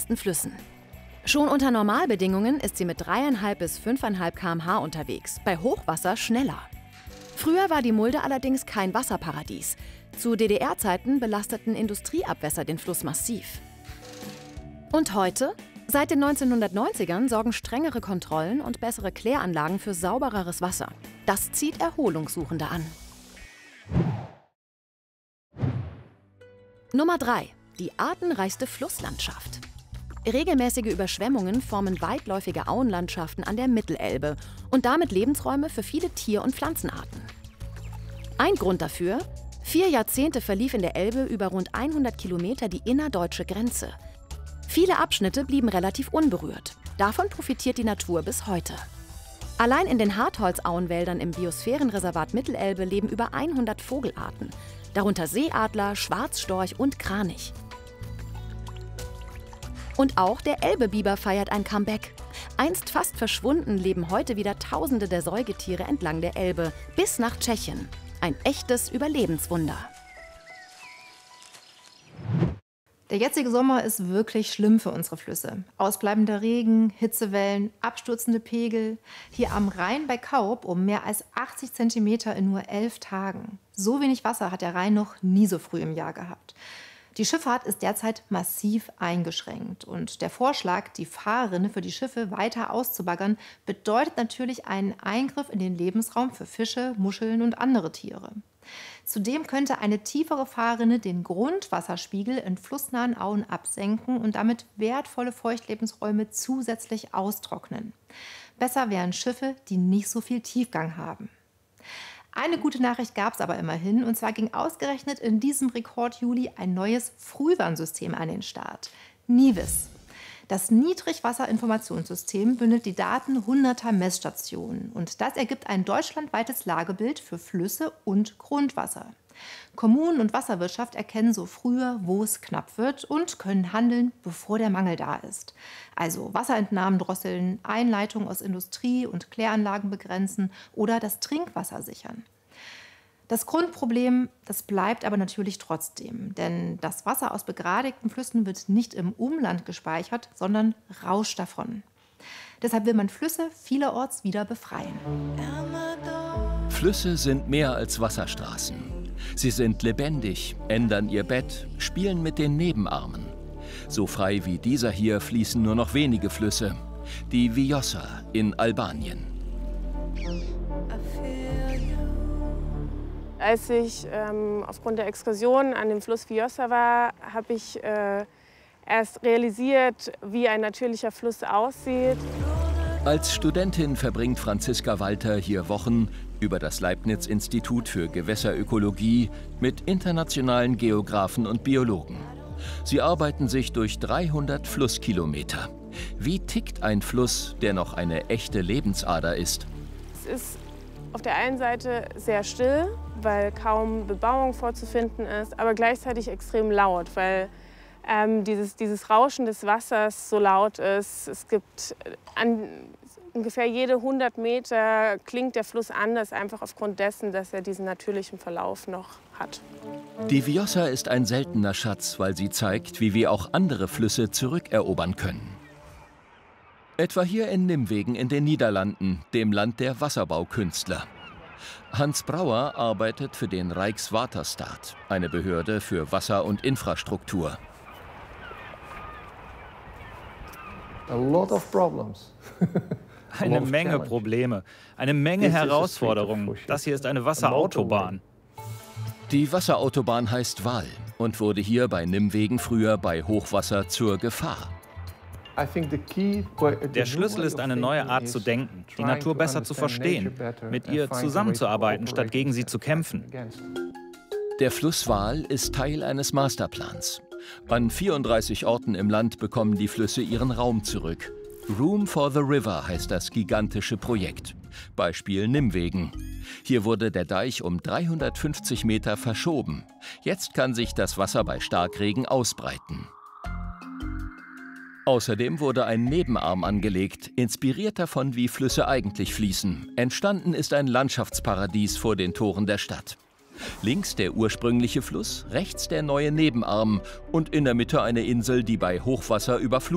meisten Flüssen. Schon unter Normalbedingungen ist sie mit 3,5 bis 5,5 km/h unterwegs, bei Hochwasser schneller. Früher war die Mulde allerdings kein Wasserparadies. Zu DDR-Zeiten belasteten Industrieabwässer den Fluss massiv. Und heute? Seit den 1990ern sorgen strengere Kontrollen und bessere Kläranlagen für saubereres Wasser. Das zieht Erholungssuchende an. Nummer 3. Die artenreichste Flusslandschaft. Regelmäßige Überschwemmungen formen weitläufige Auenlandschaften an der Mittelelbe und damit Lebensräume für viele Tier- und Pflanzenarten. Ein Grund dafür: 4 Jahrzehnte verlief in der Elbe über rund 100 Kilometer die innerdeutsche Grenze. Viele Abschnitte blieben relativ unberührt. Davon profitiert die Natur bis heute. Allein in den Hartholzauenwäldern im Biosphärenreservat Mittelelbe leben über 100 Vogelarten, darunter Seeadler, Schwarzstorch und Kranich. Und auch der Elbebiber feiert ein Comeback. Einst fast verschwunden, leben heute wieder Tausende der Säugetiere entlang der Elbe, bis nach Tschechien. Ein echtes Überlebenswunder. Der jetzige Sommer ist wirklich schlimm für unsere Flüsse. Ausbleibender Regen, Hitzewellen, abstürzende Pegel. Hier am Rhein bei Kaub um mehr als 80 cm in nur 11 Tagen. So wenig Wasser hat der Rhein noch nie so früh im Jahr gehabt. Die Schifffahrt ist derzeit massiv eingeschränkt. Und der Vorschlag, die Fahrrinne für die Schiffe weiter auszubaggern, bedeutet natürlich einen Eingriff in den Lebensraum für Fische, Muscheln und andere Tiere. Zudem könnte eine tiefere Fahrrinne den Grundwasserspiegel in flussnahen Auen absenken und damit wertvolle Feuchtlebensräume zusätzlich austrocknen. Besser wären Schiffe, die nicht so viel Tiefgang haben. Eine gute Nachricht gab es aber immerhin, und zwar ging ausgerechnet in diesem Rekord-Juli ein neues Frühwarnsystem an den Start. NIWIS. Das Niedrigwasserinformationssystem bündelt die Daten hunderter Messstationen und das ergibt ein deutschlandweites Lagebild für Flüsse und Grundwasser. Kommunen und Wasserwirtschaft erkennen so früher, wo es knapp wird und können handeln, bevor der Mangel da ist. Also Wasserentnahmen drosseln, Einleitungen aus Industrie und Kläranlagen begrenzen oder das Trinkwasser sichern. Das Grundproblem, das bleibt aber natürlich trotzdem, denn das Wasser aus begradigten Flüssen wird nicht im Umland gespeichert, sondern rauscht davon. Deshalb will man Flüsse vielerorts wieder befreien. Flüsse sind mehr als Wasserstraßen. Sie sind lebendig, ändern ihr Bett, spielen mit den Nebenarmen. So frei wie dieser hier fließen nur noch wenige Flüsse. Die Vjosa in Albanien. Als ich aufgrund der Exkursion an dem Fluss Vjosa war, habe ich erst realisiert, wie ein natürlicher Fluss aussieht. Als Studentin verbringt Franziska Walter hier Wochen über das Leibniz-Institut für Gewässerökologie mit internationalen Geographen und Biologen. Sie arbeiten sich durch 300 Flusskilometer. Wie tickt ein Fluss, der noch eine echte Lebensader ist? Es ist auf der einen Seite sehr still, weil kaum Bebauung vorzufinden ist, aber gleichzeitig extrem laut, weil dieses Rauschen des Wassers so laut ist. Es gibt ungefähr jede 100 Meter klingt der Fluss anders, einfach aufgrund dessen, dass er diesen natürlichen Verlauf noch hat. Die Vjosa ist ein seltener Schatz, weil sie zeigt, wie wir auch andere Flüsse zurückerobern können. Etwa hier in Nimwegen in den Niederlanden, dem Land der Wasserbaukünstler. Hans Brauer arbeitet für den Rijkswaterstaat, eine Behörde für Wasser und Infrastruktur. Eine Menge Probleme, eine Menge Herausforderungen. Das hier ist eine Wasserautobahn. Die Wasserautobahn heißt Waal und wurde hier bei Nimwegen früher bei Hochwasser zur Gefahr. Der Schlüssel ist eine neue Art zu denken, die Natur besser zu verstehen, mit ihr zusammenzuarbeiten, statt gegen sie zu kämpfen. Der Fluss Waal ist Teil eines Masterplans. An 34 Orten im Land bekommen die Flüsse ihren Raum zurück. Room for the River heißt das gigantische Projekt. Beispiel Nimwegen. Hier wurde der Deich um 350 Meter verschoben. Jetzt kann sich das Wasser bei Starkregen ausbreiten. Außerdem wurde ein Nebenarm angelegt, inspiriert davon, wie Flüsse eigentlich fließen. Entstanden ist ein Landschaftsparadies vor den Toren der Stadt. Links der ursprüngliche Fluss, rechts der neue Nebenarm und in der Mitte eine Insel, die bei Hochwasser überflutet